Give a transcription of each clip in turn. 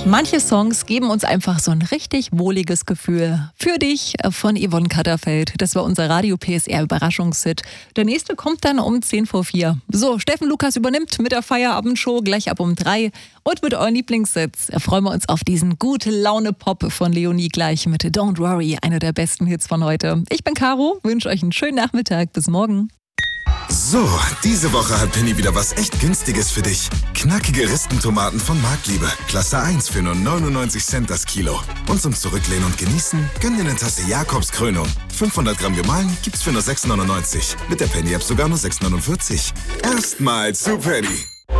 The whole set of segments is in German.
Manche Songs geben uns einfach so ein richtig wohliges Gefühl. Für dich von Yvonne Katterfeld. Das war unser Radio PSR Überraschungshit. Der nächste kommt dann um 10:04. So, Steffen Lukas übernimmt mit der Feierabendshow gleich ab um 3 und mit euren Lieblingssitz. Freuen wir uns auf diesen Gute-Laune-Pop von Leonie gleich mit Don't Worry, einer der besten Hits von heute. Ich bin Caro, wünsche euch einen schönen Nachmittag. Bis morgen. So, diese Woche hat Penny wieder was echt Günstiges für dich. Knackige Ristentomaten von Marktliebe. Klasse 1 für nur 99 Cent das Kilo. Und zum Zurücklehnen und Genießen, gönn dir eine Tasse Jakobskrönung. 500 Gramm gemahlen gibt's für nur 6,99. Mit der Penny-App sogar nur 6,49. Erstmal zu Penny.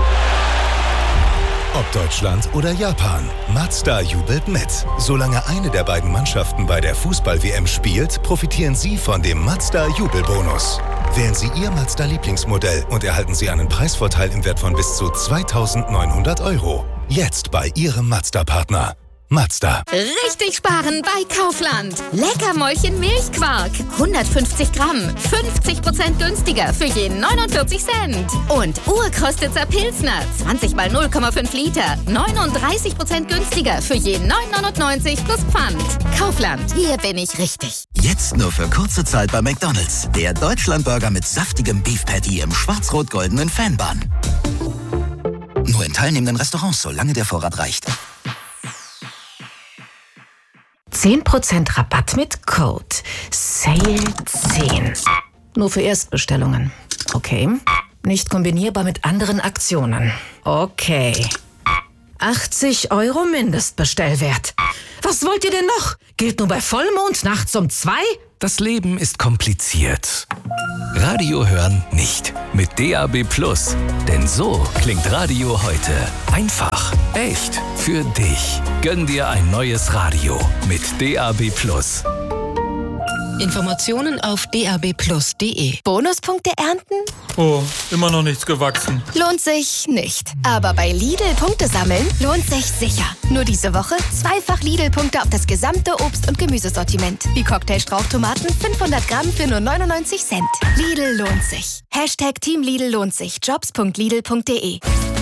Ob Deutschland oder Japan, Mazda jubelt mit. Solange eine der beiden Mannschaften bei der Fußball-WM spielt, profitieren Sie von dem Mazda-Jubelbonus. Wählen Sie Ihr Mazda-Lieblingsmodell und erhalten Sie einen Preisvorteil im Wert von bis zu 2.900 €. Jetzt bei Ihrem Mazda-Partner. Mazda. Richtig sparen bei Kaufland. Leckermäulchen Milchquark. 150 Gramm. 50% günstiger für je 49 Cent. Und Urkrostitzer Pilsner. 20 mal 0,5 Liter. 39% günstiger für je 9,99 plus Pfand. Kaufland. Hier bin ich richtig. Jetzt nur für kurze Zeit bei McDonald's. Der Deutschlandburger mit saftigem Beef Patty im schwarz-rot-goldenen Fanbun. Nur in teilnehmenden Restaurants, solange der Vorrat reicht. 10% Rabatt mit Code SALE10. Nur für Erstbestellungen. Okay. Nicht kombinierbar mit anderen Aktionen. Okay. 80 € Mindestbestellwert. Was wollt ihr denn noch? Gilt nur bei Vollmond nachts um 2? Das Leben ist kompliziert. Radio hören nicht. Mit DAB+. Denn so klingt Radio heute. Einfach, echt, für dich. Gönn dir ein neues Radio mit DAB+. Informationen auf dabplus.de. Bonuspunkte ernten? Oh, immer noch nichts gewachsen. Lohnt sich nicht. Aber bei Lidl Punkte sammeln lohnt sich sicher. Nur diese Woche zweifach Lidl-Punkte auf das gesamte Obst- und Gemüsesortiment. Wie Cocktail-Strauchtomaten 500 Gramm für nur 99 Cent. Lidl lohnt sich. Hashtag Team Lidl lohnt sich. Jobs.lidl.de.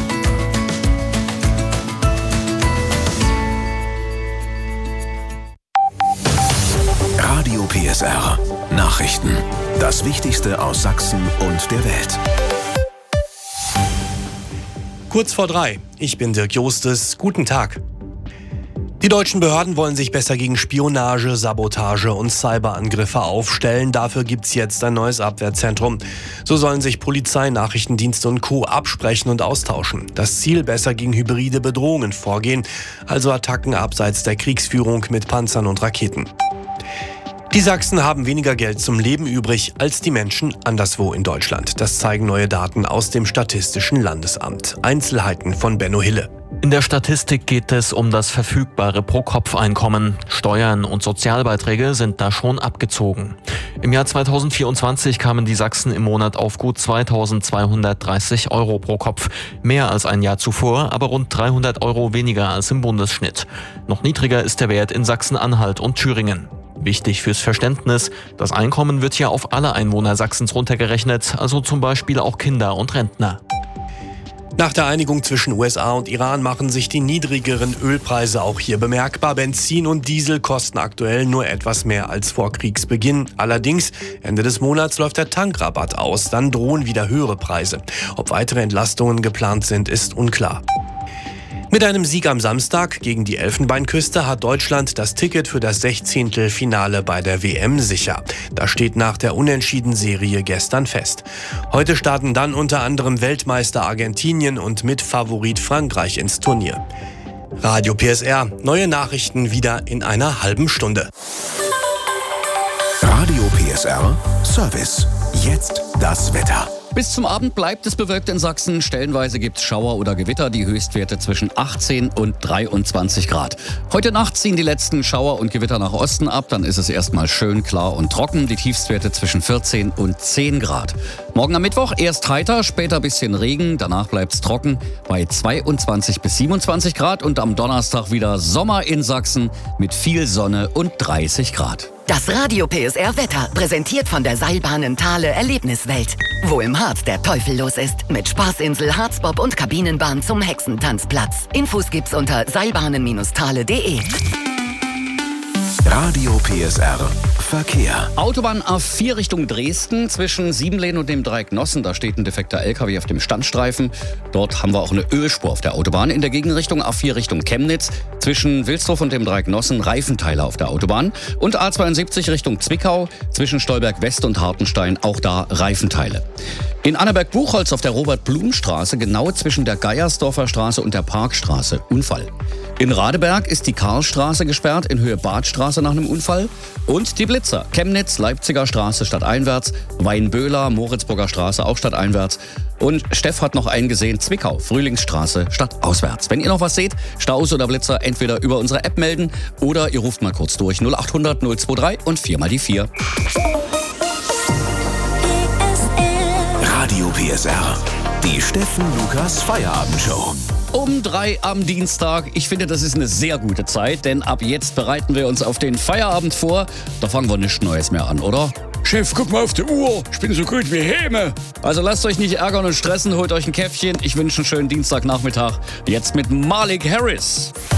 Radio PSR. Nachrichten. Das Wichtigste aus Sachsen und der Welt. Kurz vor 3. Ich bin Dirk Jostes. Guten Tag. Die deutschen Behörden wollen sich besser gegen Spionage, Sabotage und Cyberangriffe aufstellen. Dafür gibt's jetzt ein neues Abwehrzentrum. So sollen sich Polizei, Nachrichtendienste und Co. absprechen und austauschen. Das Ziel: besser gegen hybride Bedrohungen vorgehen, also Attacken abseits der Kriegsführung mit Panzern und Raketen. Die Sachsen haben weniger Geld zum Leben übrig als die Menschen anderswo in Deutschland. Das zeigen neue Daten aus dem Statistischen Landesamt. Einzelheiten von Benno Hille. In der Statistik geht es um das verfügbare Pro-Kopf-Einkommen. Steuern und Sozialbeiträge sind da schon abgezogen. Im Jahr 2024 kamen die Sachsen im Monat auf gut 2.230 € pro Kopf. Mehr als ein Jahr zuvor, aber rund 300 € weniger als im Bundesschnitt. Noch niedriger ist der Wert in Sachsen-Anhalt und Thüringen. Wichtig fürs Verständnis: Das Einkommen wird ja auf alle Einwohner Sachsens runtergerechnet, also zum Beispiel auch Kinder und Rentner. Nach der Einigung zwischen USA und Iran machen sich die niedrigeren Ölpreise auch hier bemerkbar. Benzin und Diesel kosten aktuell nur etwas mehr als vor Kriegsbeginn. Allerdings, Ende des Monats läuft der Tankrabatt aus, dann drohen wieder höhere Preise. Ob weitere Entlastungen geplant sind, ist unklar. Mit einem Sieg am Samstag gegen die Elfenbeinküste hat Deutschland das Ticket für das 16. Finale bei der WM sicher. Das steht nach der Unentschieden-Serie gestern fest. Heute starten dann unter anderem Weltmeister Argentinien und Mitfavorit Frankreich ins Turnier. Radio PSR, neue Nachrichten wieder in einer halben Stunde. Radio PSR Service. Jetzt das Wetter. Bis zum Abend bleibt es bewölkt in Sachsen. Stellenweise gibt es Schauer oder Gewitter, die Höchstwerte zwischen 18 und 23 Grad. Heute Nacht ziehen die letzten Schauer und Gewitter nach Osten ab. Dann ist es erstmal schön klar und trocken. Die Tiefstwerte zwischen 14 und 10 Grad. Morgen am Mittwoch erst heiter, später bisschen Regen. Danach bleibt es trocken bei 22 bis 27 Grad. Und am Donnerstag wieder Sommer in Sachsen mit viel Sonne und 30 Grad. Das Radio PSR Wetter, präsentiert von der Seilbahnen Thale Erlebniswelt. Wo im Harz der Teufel los ist. Mit Spaßinsel, Harzbob und Kabinenbahn zum Hexentanzplatz. Infos gibt's unter seilbahnen-thale.de. Radio PSR Verkehr. Autobahn A4 Richtung Dresden zwischen Siebenlehn und dem Dreieck Nossen. Da steht ein defekter LKW auf dem Standstreifen. Dort haben wir auch eine Ölspur auf der Autobahn. In der Gegenrichtung A4 Richtung Chemnitz zwischen Wilsdorf und dem Dreieck Nossen Reifenteile auf der Autobahn. Und A72 Richtung Zwickau zwischen Stolberg West und Hartenstein, auch da Reifenteile. In Annaberg-Buchholz auf der Robert-Blum-Straße, genau zwischen der Geiersdorfer Straße und der Parkstraße, Unfall. In Radeberg ist die Karlstraße gesperrt in Höhe Badstraße nach einem Unfall. Und die Blitzer, Chemnitz, Leipziger Straße stadteinwärts, Weinböhler, Moritzburger Straße auch stadteinwärts. Und Steff hat noch einen gesehen, Zwickau, Frühlingsstraße stadtauswärts. Wenn ihr noch was seht, Staus oder Blitzer, entweder über unsere App melden oder ihr ruft mal kurz durch 0800 023 und 4 mal die 4. Radio PSR. Die Steffen Lukas Feierabendshow. Um 3 am Dienstag. Ich finde, das ist eine sehr gute Zeit, denn ab jetzt bereiten wir uns auf den Feierabend vor. Da fangen wir nichts Neues mehr an, oder? Chef, guck mal auf die Uhr. Ich bin so gut wie Häme. Also lasst euch nicht ärgern und stressen, holt euch ein Käffchen. Ich wünsche einen schönen Dienstagnachmittag. Jetzt mit Malik Harris.